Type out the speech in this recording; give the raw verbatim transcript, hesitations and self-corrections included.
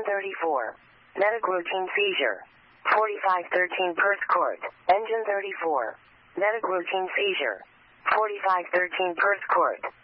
Engine thirty-four. Medic routine seizure. forty-five thirteen Perth Court. Engine thirty-four. Medic routine seizure. forty-five thirteen Perth Court.